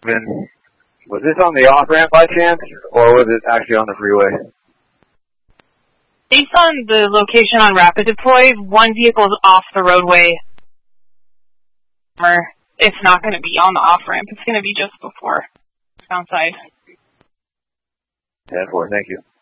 And was this on the off-ramp by chance, or was it actually on the freeway? Based on the location on Rapid Deploy, one vehicle is off the roadway. It's not going to be on the off-ramp. It's going to be just before. Downside. 10-4, thank you.